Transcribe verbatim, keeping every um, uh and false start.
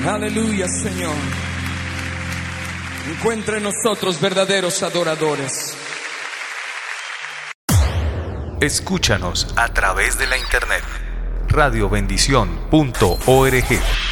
Aleluya, Señor. Encuentra en nosotros verdaderos adoradores. Escúchanos a través de la internet radio bendición punto org.